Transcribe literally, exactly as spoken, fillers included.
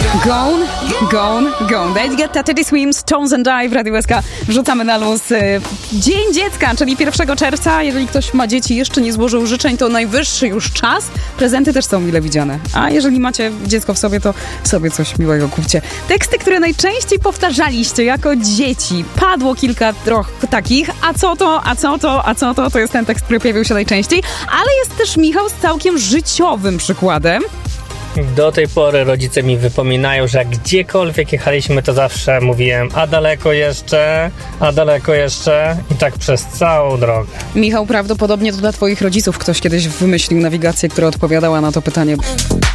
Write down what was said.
Gone, gone, gone. Let's get Teddy Swims, Tones and I w Radiu S K. Wrzucamy na luz Dzień Dziecka, czyli pierwszego czerwca. Jeżeli ktoś ma dzieci, jeszcze nie złożył życzeń, to najwyższy już czas. Prezenty też są mile widziane. A jeżeli macie dziecko w sobie, to sobie coś miłego kupcie. Teksty, które najczęściej powtarzaliście jako dzieci. Padło kilka troch takich. A co to, a co to, a co to? To jest ten tekst, który pojawił się najczęściej. Ale jest też Michał z całkiem życiowym przykładem. Do tej pory rodzice mi wypominają, że jak gdziekolwiek jechaliśmy, to zawsze mówiłem: a daleko jeszcze, a daleko jeszcze, i tak przez całą drogę. Michał, prawdopodobnie to dla twoich rodziców ktoś kiedyś wymyślił nawigację, która odpowiadała na to pytanie.